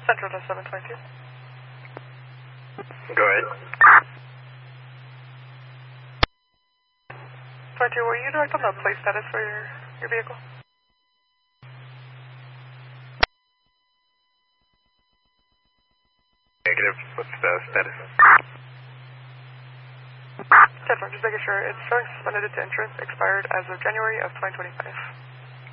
Central to 722. Go ahead. 22, were you direct on the plate status for your vehicle? Negative. What's the status? Central, just making sure it's showing suspended to insurance, expired as of January of 2025.